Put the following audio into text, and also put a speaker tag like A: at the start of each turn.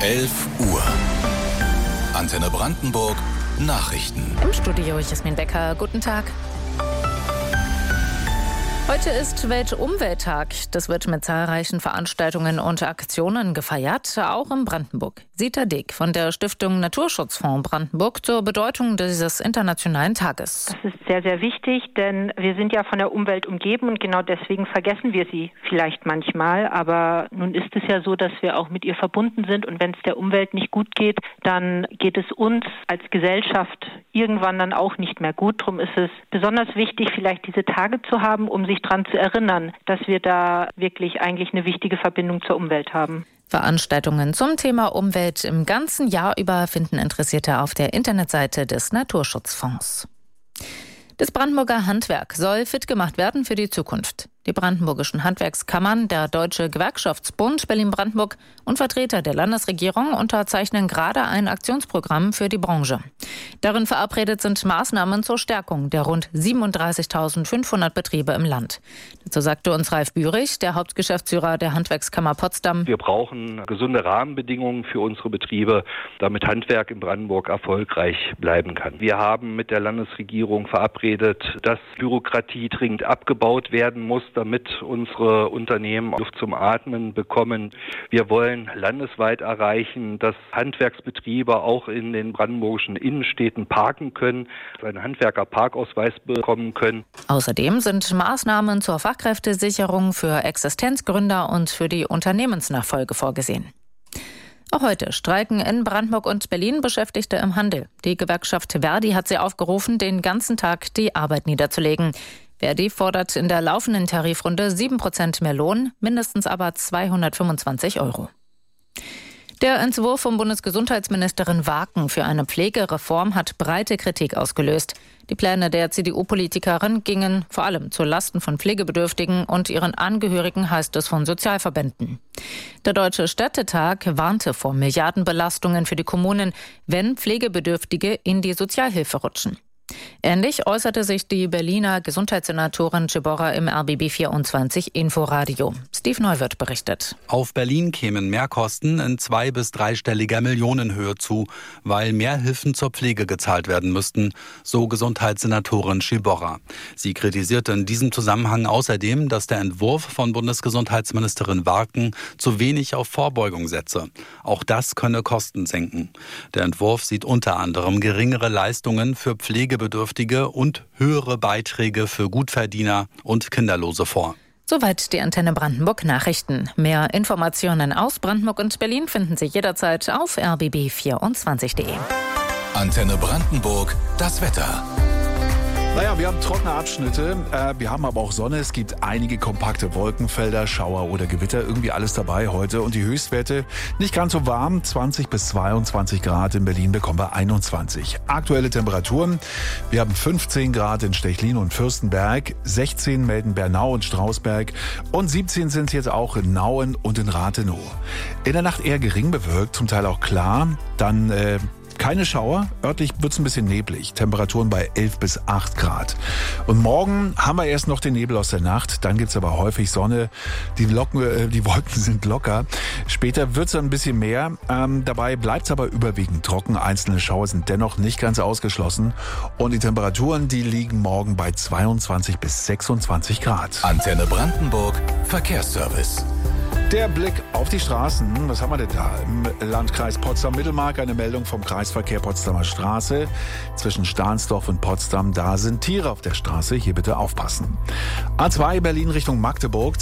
A: 11 Uhr. Antenne Brandenburg Nachrichten.
B: Im Studio Jasmin Becker. Guten Tag. Heute ist Weltumwelttag. Das wird mit zahlreichen Veranstaltungen und Aktionen gefeiert, auch in Brandenburg. Sita Dick von der Stiftung Naturschutzfonds Brandenburg zur Bedeutung dieses internationalen Tages.
C: Das ist sehr, sehr wichtig, denn wir sind ja von der Umwelt umgeben und genau deswegen vergessen wir sie vielleicht manchmal. Aber nun ist es ja so, dass wir auch mit ihr verbunden sind und wenn es der Umwelt nicht gut geht, dann geht es uns als Gesellschaft irgendwann dann auch nicht mehr gut. Darum ist es besonders wichtig, vielleicht diese Tage zu haben, um sich daran zu erinnern, dass wir da wirklich eigentlich eine wichtige Verbindung zur Umwelt haben.
B: Veranstaltungen zum Thema Umwelt im ganzen Jahr über finden Interessierte auf der Internetseite des Naturschutzfonds. Das Brandenburger Handwerk soll fit gemacht werden für die Zukunft. Die brandenburgischen Handwerkskammern, der Deutsche Gewerkschaftsbund Berlin-Brandenburg und Vertreter der Landesregierung unterzeichnen gerade ein Aktionsprogramm für die Branche. Darin verabredet sind Maßnahmen zur Stärkung der rund 37.500 Betriebe im Land. Dazu sagte uns Ralf Bührig, der Hauptgeschäftsführer der Handwerkskammer Potsdam.
D: Wir brauchen gesunde Rahmenbedingungen für unsere Betriebe, damit Handwerk in Brandenburg erfolgreich bleiben kann. Wir haben mit der Landesregierung verabredet, dass Bürokratie dringend abgebaut werden muss, damit unsere Unternehmen Luft zum Atmen bekommen. Wir wollen landesweit erreichen, dass Handwerksbetriebe auch in den brandenburgischen Innenstädten parken können, einen Handwerkerparkausweis bekommen können.
B: Außerdem sind Maßnahmen zur Fachkräftesicherung für Existenzgründer und für die Unternehmensnachfolge vorgesehen. Auch heute streiken in Brandenburg und Berlin Beschäftigte im Handel. Die Gewerkschaft Verdi hat sie aufgerufen, den ganzen Tag die Arbeit niederzulegen. Verdi fordert in der laufenden Tarifrunde 7% mehr Lohn, mindestens aber 225 €. Der Entwurf von Bundesgesundheitsministerin Waaken für eine Pflegereform hat breite Kritik ausgelöst. Die Pläne der CDU-Politikerin gingen vor allem zu Lasten von Pflegebedürftigen und ihren Angehörigen, heißt es von Sozialverbänden. Der Deutsche Städtetag warnte vor Milliardenbelastungen für die Kommunen, wenn Pflegebedürftige in die Sozialhilfe rutschen. Ähnlich äußerte sich die Berliner Gesundheitssenatorin Ciborra im RBB 24 Inforadio. Steve Neuwirth berichtet.
E: Auf Berlin kämen Mehrkosten in 2- bis 3-stelliger Millionenhöhe zu, weil mehr Hilfen zur Pflege gezahlt werden müssten, so Gesundheitssenatorin Ciborra. Sie kritisierte in diesem Zusammenhang außerdem, dass der Entwurf von Bundesgesundheitsministerin Waaken zu wenig auf Vorbeugung setze. Auch das könne Kosten senken. Der Entwurf sieht unter anderem geringere Leistungen für Pflegebedürftige und höhere Beiträge für Gutverdiener und Kinderlose vor.
B: Soweit die Antenne Brandenburg Nachrichten. Mehr Informationen aus Brandenburg und Berlin finden Sie jederzeit auf rbb24.de.
A: Antenne Brandenburg, das Wetter.
F: Naja, wir haben trockene Abschnitte, wir haben aber auch Sonne. Es gibt einige kompakte Wolkenfelder, Schauer oder Gewitter, irgendwie alles dabei heute. Und die Höchstwerte nicht ganz so warm, 20 bis 22 Grad in Berlin bekommen wir 21. Aktuelle Temperaturen, wir haben 15 Grad in Stechlin und Fürstenberg, 16 melden Bernau und Strausberg und 17 sind jetzt auch in Nauen und in Rathenow. In der Nacht eher gering bewölkt, zum Teil auch klar, dann keine Schauer, örtlich wird es ein bisschen neblig, Temperaturen bei 11 bis 8 Grad. Und morgen haben wir erst noch den Nebel aus der Nacht, dann gibt's aber häufig Sonne, die Wolken sind locker. Später wird's dann ein bisschen mehr, dabei bleibt's aber überwiegend trocken, einzelne Schauer sind dennoch nicht ganz ausgeschlossen. Und die Temperaturen, die liegen morgen bei 22 bis 26 Grad.
A: Antenne Brandenburg Verkehrsservice.
F: Der Blick auf die Straßen. Was haben wir denn da? Im Landkreis Potsdam-Mittelmark eine Meldung vom Kreisverkehr Potsdamer Straße. Zwischen Stahnsdorf und Potsdam, da sind Tiere auf der Straße. Hier bitte aufpassen. A2 Berlin Richtung Magdeburg.